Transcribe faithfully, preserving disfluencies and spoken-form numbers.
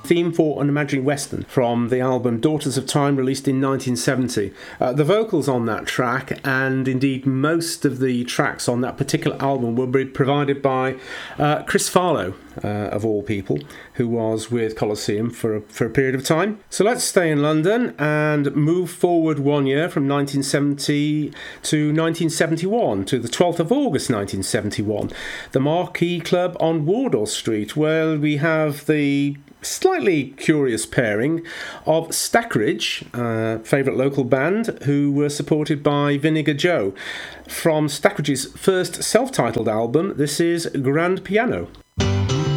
Theme for an Imaginary Western from the album Daughters of Time, released in nineteen seventy. Uh, the vocals on that track, and indeed most of the tracks on that particular album, will be provided by uh, Chris Farlowe, uh, of all people, who was with Colosseum for a, for a period of time. So let's stay in London and move forward one year from nineteen seventy to nineteen seventy-one, to the twelfth of August nineteen seventy-one. The Marquee Club on Wardour Street, where we have the slightly curious pairing of Stackridge, uh, favourite local band, who were supported by Vinegar Joe. From Stackridge's first self-titled album, this is Grand Piano.